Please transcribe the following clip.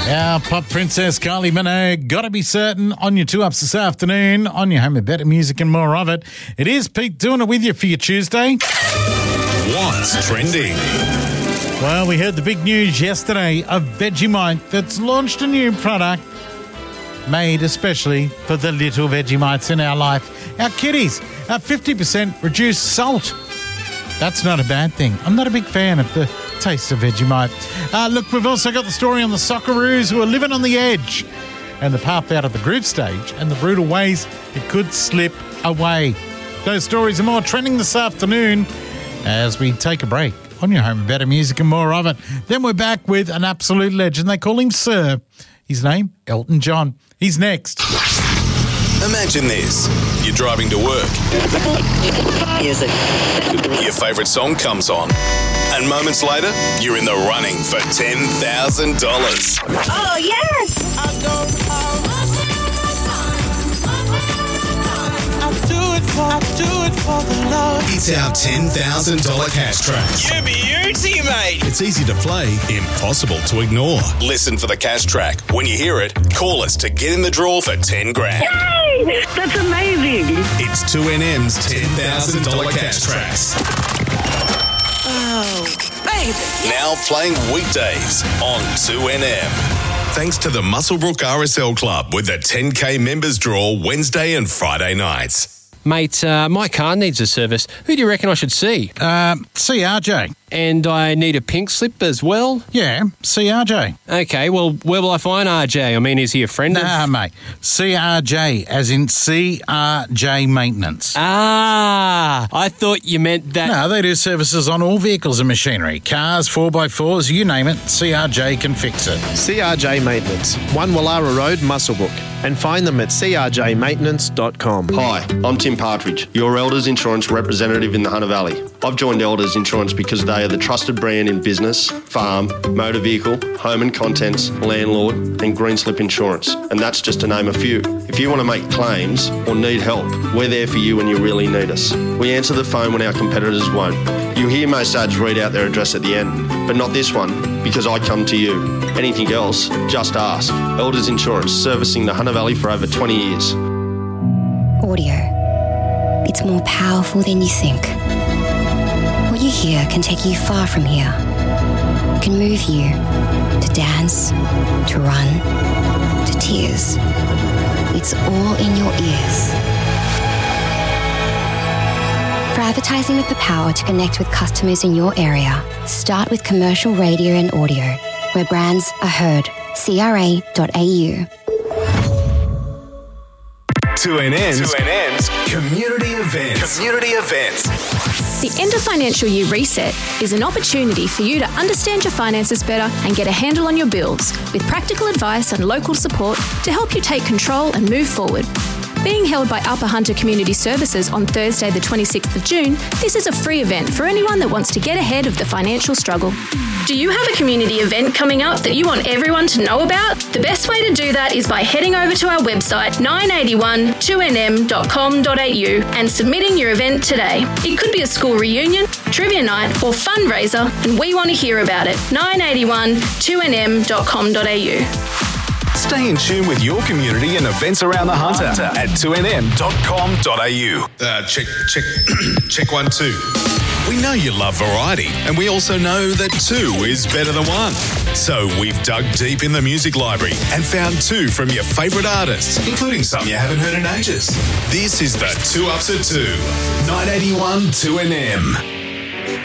Our pop princess Kylie Minogue, Gotta Be Certain, on your 2-Ups this afternoon, on your home of better music and more of it. It is Pete doing it with you for your Tuesday. What's trending? Well, we heard the big news yesterday of Vegemite that's launched a new product made especially for the little Vegemites in our life. Our kiddies, 50% reduced salt. That's not a bad thing. I'm not a big fan of the taste of Vegemite. Look, we've also got the story on the Socceroos who are living on the edge and the path out of the group stage and the brutal ways it could slip away. Those stories and more trending this afternoon as we take a break on your home of better music and more of it. Then we're back with an absolute legend. They call him Sir. His name, Elton John. He's next. Imagine this. You're driving to work. Your favourite song comes on. And moments later, you're in the running for $10,000. Oh, yes! I'll do it for the Lord. It's our $10,000 cash track. You beauty, mate. It's easy to play, impossible to ignore. Listen for the cash track. When you hear it, call us to get in the draw for 10 grand. Yay! That's amazing. It's 2NM's $10,000 cash tracks. Oh, baby. Now playing weekdays on 2NM. Thanks to the Muswellbrook RSL Club with the 10K members draw Wednesday and Friday nights. Mate, my car needs a service. Who do you reckon I should see? See RJ. And I need a pink slip as well? Yeah, see RJ. Okay, well, where will I find RJ? I mean, is he a friend of... mate. CRJ, as in CRJ Maintenance. Ah, I thought you meant that... No, they do services on all vehicles and machinery. Cars, 4x4s, you name it, CRJ can fix it. CRJ Maintenance, 1 Wallara Road, Muswellbrook. And find them at crjmaintenance.com. Hi, I'm Tim Partridge, your Elders Insurance representative in the Hunter Valley. I've joined Elders Insurance because they are the trusted brand in business, farm, motor vehicle, home and contents, landlord and green slip insurance. And that's just to name a few. If you want to make claims or need help, we're there for you when you really need us. We answer the phone when our competitors won't. You hear most ads read out their address at the end, but not this one, because I come to you. Anything else, just ask. Elders Insurance, servicing the Hunter Valley for over 20 years. Audio. It's more powerful than you think. What you hear can take you far from here. It can move you to dance, to run, to tears. It's all in your ears. For advertising with the power to connect with customers in your area, start with commercial radio and audio, where brands are heard. CRA.au. 2NN's Community Events. The End of Financial Year Reset is an opportunity for you to understand your finances better and get a handle on your bills with practical advice and local support to help you take control and move forward. Being held by Upper Hunter Community Services on Thursday the 26th of June, this is a free event for anyone that wants to get ahead of the financial struggle. Do you have a community event coming up that you want everyone to know about? The best way to do that is by heading over to our website 981-2nm.com.au and submitting your event today. It could be a school reunion, trivia night or fundraiser, and we want to hear about it. 981-2nm.com.au. Stay in tune with your community and events around the Hunter at 2nm.com.au. Check 1, 2. We know you love variety, and we also know that 2 is better than 1. So we've dug deep in the music library and found 2 from your favourite artists, including some you haven't heard in ages. This is the 2 Ups at 2. 981 2NM.